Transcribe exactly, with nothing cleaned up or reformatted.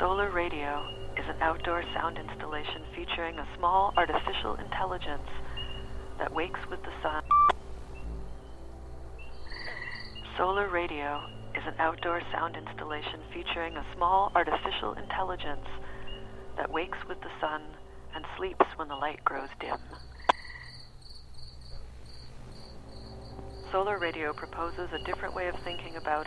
Solar Radio is an outdoor sound installation featuring a small artificial intelligence that wakes with the sun. Solar Radio is an outdoor sound installation featuring a small artificial intelligence that wakes with the sun and sleeps when the light grows dim. Solar Radio proposes a different way of thinking about